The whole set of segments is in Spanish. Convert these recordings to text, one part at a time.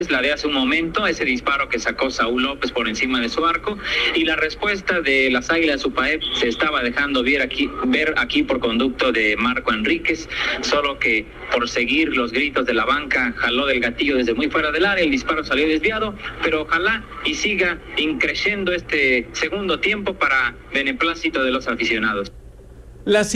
La de hace un momento, ese disparo que sacó Saúl López por encima de su arco, y la respuesta de las Águilas de Supaep se estaba dejando ver aquí por conducto de Marco Enríquez, solo que por seguir los gritos de la banca jaló del gatillo desde muy fuera del área, el disparo salió desviado, pero ojalá y siga increciendo este segundo tiempo para beneplácito de los aficionados. Las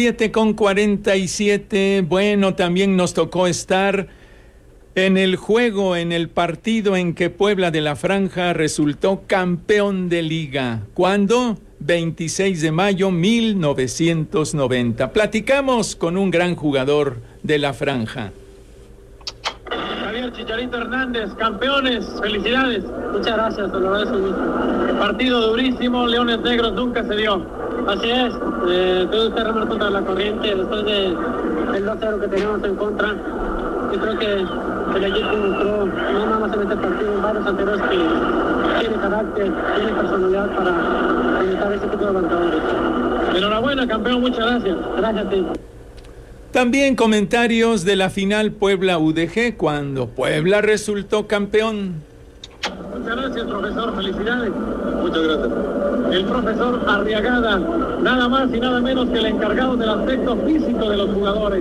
7:47, bueno, también nos tocó estar en el juego, en el partido en que Puebla de la Franja resultó campeón de liga. ¿Cuándo? 26 de mayo 1990. Platicamos con un gran jugador de la Franja. Javier Chicharito Hernández, campeones, felicidades. Muchas gracias, te lo agradezco mucho. Partido durísimo, Leones Negros nunca se dio. Así es, tuve que remar contra la corriente después del 2-0 que teníamos en contra. Yo creo que el equipo mostró, no nada más en este partido, en varios anteriores, que tiene carácter, tiene personalidad para evitar ese tipo de marcadores. Enhorabuena, campeón, muchas gracias. Gracias a ti. También comentarios de la final Puebla-UDG, cuando Puebla resultó campeón. Muchas gracias, profesor, felicidades. Muchas gracias. El profesor Arriagada, nada más y nada menos que el encargado del aspecto físico de los jugadores.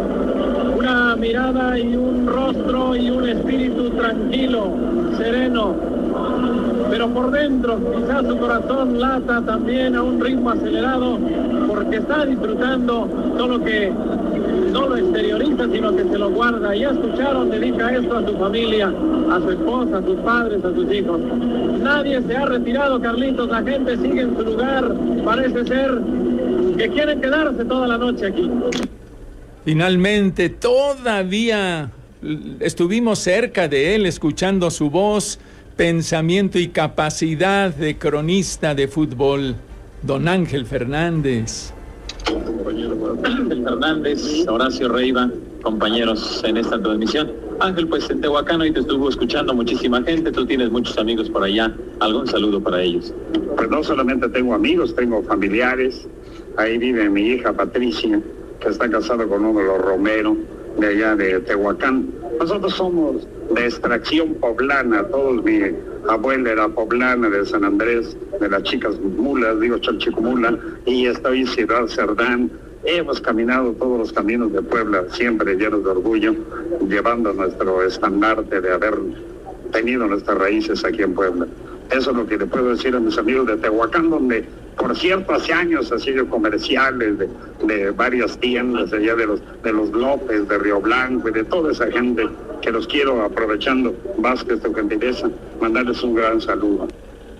Una mirada y un rostro y un espíritu tranquilo, sereno, pero por dentro quizás su corazón lata también a un ritmo acelerado, porque está disfrutando solo que no lo exterioriza, sino que se lo guarda. Ya escucharon, dedica esto a su familia, a su esposa, a sus padres, a sus hijos. Nadie se ha retirado, Carlitos, la gente sigue en su lugar, parece ser que quieren quedarse toda la noche aquí. Finalmente, todavía estuvimos cerca de él, escuchando su voz, pensamiento y capacidad de cronista de fútbol. Don Ángel Fernández. Compañero Ángel Fernández, Horacio Reiva, compañeros en esta transmisión. Ángel, pues en Tehuacán hoy te estuvo escuchando muchísima gente, tú tienes muchos amigos por allá. ¿Algún saludo para ellos? Pues no solamente tengo amigos, tengo familiares. Ahí vive mi hija Patricia, que está casada con uno de los Romero, de allá de Tehuacán. Nosotros somos de extracción poblana, todos, mi abuela era poblana de San Andrés, de las chicas mulas, digo Chalchicomula, y estoy en Ciudad Cerdán. Hemos caminado todos los caminos de Puebla, siempre llenos de orgullo, llevando nuestro estandarte de haber tenido nuestras raíces aquí en Puebla. Eso es lo que le puedo decir a mis amigos de Tehuacán, donde, por cierto, hace años ha sido comerciales de varias tiendas allá de los López, de Río Blanco y de toda esa gente, que los quiero, aprovechando Vázquez, tu gentileza, mandarles un gran saludo.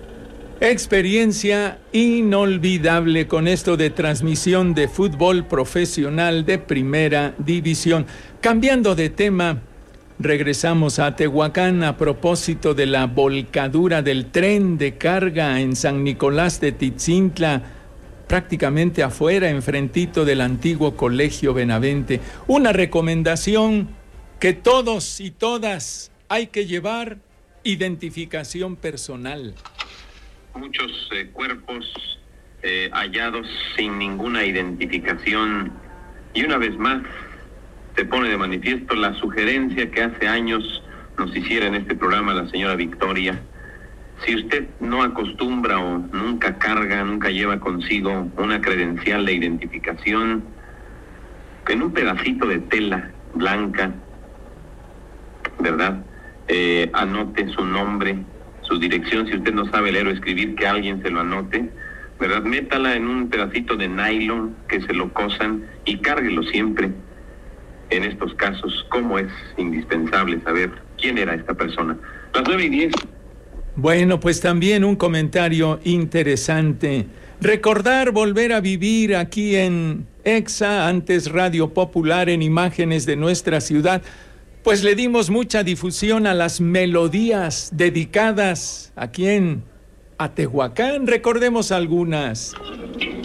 Experiencia inolvidable con esto de transmisión de fútbol profesional de primera división. Cambiando de tema, regresamos a Tehuacán a propósito de la volcadura del tren de carga en San Nicolás de Titzintla, prácticamente afuera, enfrentito del antiguo Colegio Benavente. Una recomendación que todos y todas hay que llevar: identificación personal. Muchos cuerpos hallados sin ninguna identificación, y una vez más se pone de manifiesto la sugerencia que hace años nos hiciera en este programa la señora Victoria. Si usted no acostumbra o nunca carga, nunca lleva consigo una credencial de identificación, en un pedacito de tela blanca, ¿verdad? Anote su nombre, su dirección. Si usted no sabe leer o escribir, que alguien se lo anote, ¿verdad? Métala en un pedacito de nylon, que se lo cosan, y cárguelo siempre. En estos casos, ¿cómo es indispensable saber quién era esta persona? Las 9:10. Bueno, pues también un comentario interesante. Recordar volver a vivir aquí en EXA, antes Radio Popular, en imágenes de nuestra ciudad. Pues le dimos mucha difusión a las melodías dedicadas a quién, a Tehuacán. Recordemos algunas.